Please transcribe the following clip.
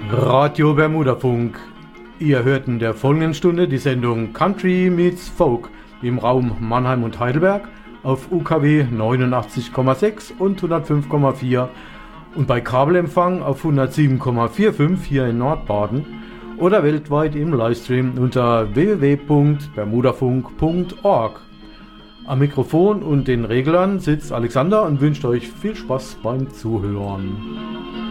Radio Bermudafunk. Ihr hört in der folgenden Stunde die Sendung Country Meets Folk im Raum Mannheim und Heidelberg auf UKW 89,6 und 105,4 und bei Kabelempfang auf 107,45 hier in Nordbaden oder weltweit im Livestream unter www.bermudafunk.org. Am Mikrofon und den Reglern sitzt Alexander und wünscht euch viel Spaß beim Zuhören.